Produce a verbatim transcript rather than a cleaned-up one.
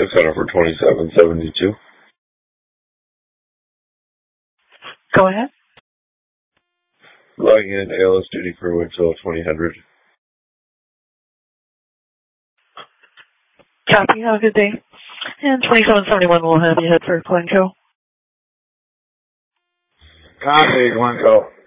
six hundred for twenty-seven seventy-two. Go ahead. Logging in A L S duty for Winchell twenty hundred. Copy. Have a good day. And twenty-seven seventy-one will have you head for Glencoe. Copy, Glencoe.